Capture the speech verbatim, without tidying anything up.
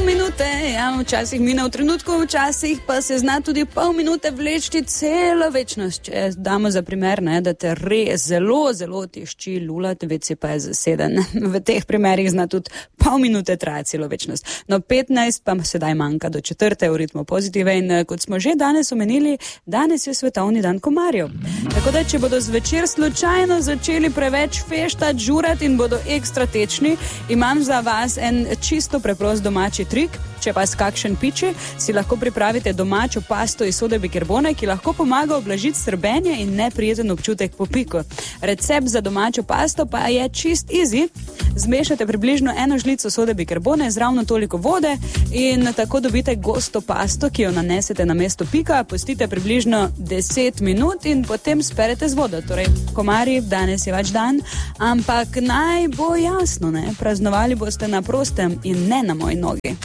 minute, ja, včasih mine v trenutku, včasih pa se zna tudi pol minute vleči celo večnost. Če damo za primer, ne, da te res zelo, zelo tišči lulat, vece pa je zaseden. V teh primerih zna tudi pol minute trajati celo večnost. No, petnajst pa sedaj manjka do četrte v ritmu pozitive in kot smo že danes omenili, danes je svetovni dan komarjev. Tako da, če bodo zvečer slučajno začeli preveč feštati, žurati in bodo ekstra tečni, imam za vas en čisto preprost domači trik. Če pa s kakšen piči, si lahko pripravite domačo pasto iz sode bikerbone, ki lahko pomaga oblažiti srbenje in neprijeten občutek po piku. Recept za domačo pasto pa je čist easy. Zmešate približno eno žlico sode bikerbone z ravno toliko vode in tako dobite gosto pasto, ki jo nanesete na mesto pika, pustite približno deset minut in potem sperete z vodo. Torej, komarji, danes je več dan, ampak naj bo jasno, ne, praznovali boste na prostem in ne na moji nogi.